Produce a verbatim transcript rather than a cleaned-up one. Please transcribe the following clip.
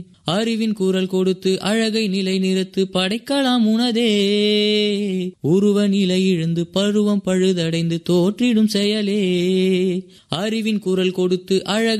அறிவின் குரல் கொடுத்து அழகை நிலை நிறுத்து படைக்கலாம் உனதே. உருவ நிலை இழந்து பருவம் பழுதடைந்து தோற்றிடும் செயலே. அறிவின் குரல் கொடுத்து அழகை